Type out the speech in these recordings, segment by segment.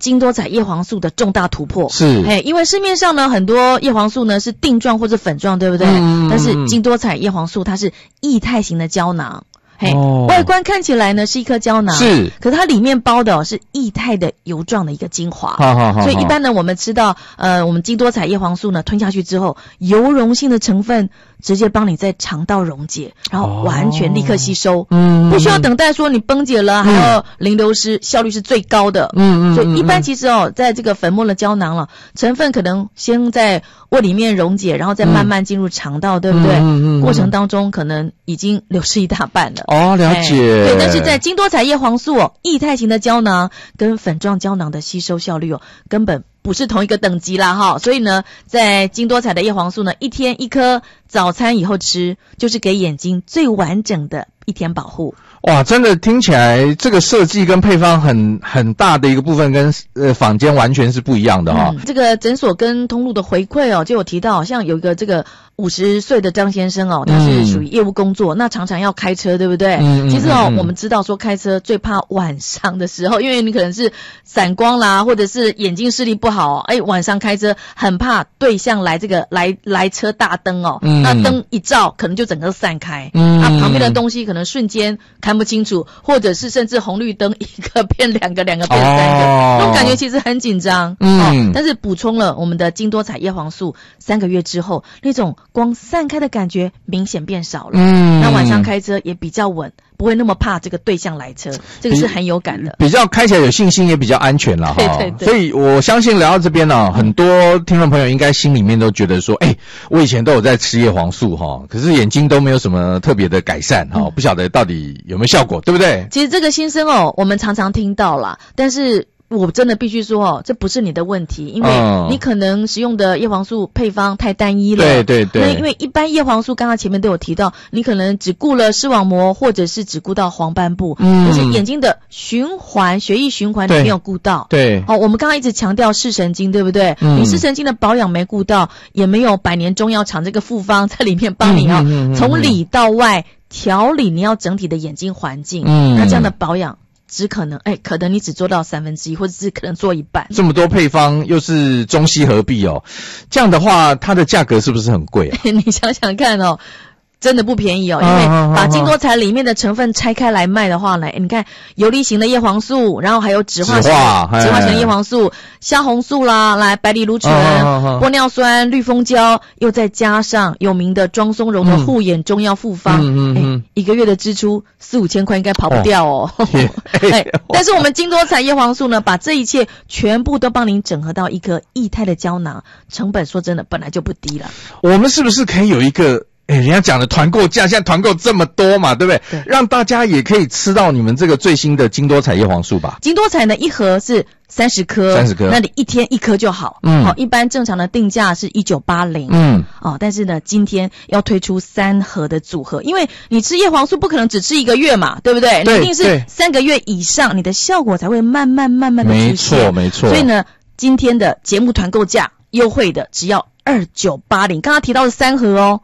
金多彩叶黄素的重大突破。 是， 因为市面上呢很多叶黄素呢是锭状或者粉状，对不对？但是金多彩叶黄素它是液态型的胶囊。外观看起来呢是一颗胶囊， 是， 可是它里面包的是液态的油状的一个精华。所以一般呢我们吃到我们金多彩叶黄素呢吞下去之后，油溶性的成分直接帮你在肠道溶解，然后完全立刻吸收，不需要等待说你崩解了还要淋流失，效率是最高的。所以一般其实在这个粉末的胶囊了，成分可能先在胃里面溶解，然后再慢慢进入肠道，对不对？过程当中可能已经流失一大半了。 了解。 对，但是在金多彩叶黄素液态型的胶囊跟粉状胶囊的吸收效率根本不是同一个等级啦哈，所以呢，在金多彩的叶黄素呢，1天1颗，早餐以后吃，就是给眼睛最完整的一天保护。 哇，真的听起来这个设计跟配方很大的一个部分跟坊间完全是不一样的哈。 这个诊所跟通路的回馈就有提到，像有一个这个50岁的张先生他是属于业务工作，那常常要开车，对不对？其实我们知道说开车最怕晚上的时候，因为你可能是散光啦，或者是眼睛视力不好晚上开车很怕对向来这个来车大灯那灯一照可能就整个散开，旁边的东西可能瞬间看不清楚，或者是甚至红绿灯一个变两个，变三个，那种感觉其实很紧张。但是补充了我们的金多彩叶黄素，3个月之后，那种光散开的感觉明显变少了。那晚上开车也比较稳，不会那么怕这个对向来车，这个是很有感的， 比较开起来有信心，也比较安全了。 对。 所以我相信聊到这边很多听众朋友应该心里面都觉得说，我以前都有在吃叶黄素可是眼睛都没有什么特别的改善不晓得到底有没有效果，对不对？ 其实这个心声我们常常听到啦，但是我真的必须说这不是你的问题，因为你可能使用的叶黄素配方太单一了。对。那因为一般叶黄素刚刚前面都有提到，你可能只顾了视网膜，或者是只顾到黄斑部，但是眼睛的循环、血液循环你没有顾到。对。我们刚刚一直强调视神经，对不对？你视神经的保养没顾到，也没有百年中药厂这个复方在里面帮你从里到外调理你要整体的眼睛环境。那这样的保养只可能可能你只做到1/3，或者是可能做一半。这么多配方又是中西合璧这样的话它的价格是不是很贵你想想看真的不便宜因为把金多彩里面的成分拆开来卖的话呢，你看游离型的叶黄素，然后还有酯化型的叶黄素、虾红素啦，来白藜芦醇、玻尿酸、绿蜂胶，又再加上有名的庄松茸的护眼中药复方，一个月的支出4-5千块应该跑不掉但是我们金多彩叶黄素呢，把这一切全部都帮您整合到一颗液态的胶囊，成本说真的本来就不低了。 我们是不是可以有一个人家讲的团购价，现在团购这么多嘛，对不对？对，让大家也可以吃到你们这个最新的金多彩叶黄素吧。 金多彩呢，一盒是30颗，那你1天1颗就好。一般正常的定价是1980。但是呢，今天要推出3盒的组合，因为你吃叶黄素不可能只吃1个月嘛，对不对？你一定是3个月以上，你的效果才会慢慢的出现。没错。所以呢，今天的节目团购价优惠的只要2980，刚刚提到的3盒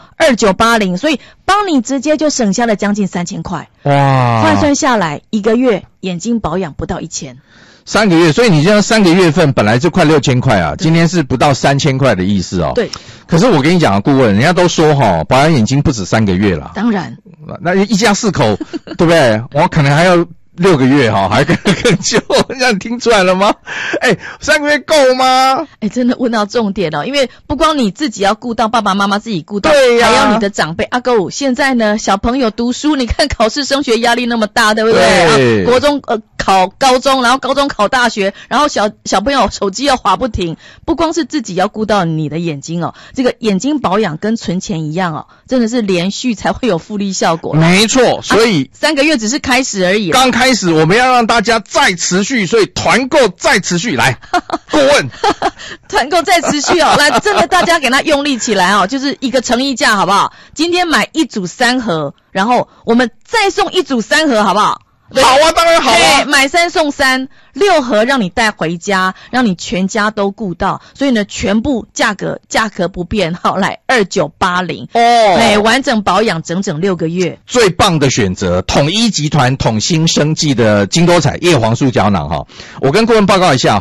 2980，所以帮你直接就省下了将近3000块。哇！换算下来1个月眼睛保养不到1000。 3个月，所以你这样3个月份本来就快6000块啊，今天是不到3000块的意思对。可是我跟你讲顾问，人家都说保养眼睛不止3个月啦。 当然。 那一家4口，对不对？我可能还要6个月还更久，这样听出来了吗？3个月够吗？ 真的问到重点因为不光你自己要顾到，爸爸妈妈自己顾到，对呀，还要你的长辈。阿狗，现在呢，小朋友读书，你看考试升学压力那么大，对不对？国中考高中，然后高中考大学，然后小朋友手机要滑不停，不光是自己要顾到你的眼睛这个眼睛保养跟存钱一样真的是连续才会有复利效果。 没错，所以 3个月只是开始而已。 刚开始我们要让大家再持续，所以团购再持续来。顾问， 团购再持续来，真的大家给它用力起来就是一个诚意价好不好？今天买1组3盒，然后我们再送1组3盒好不好？ 好啊，当然好啊， 买3送3，6盒让你带回家，让你全家都顾到，所以呢，全部价格不变，好，来2980哦，完整保养整整6个月， 最棒的选择，统一集团统新生技的金多彩叶黄素胶囊哈，我跟顾问报告一下。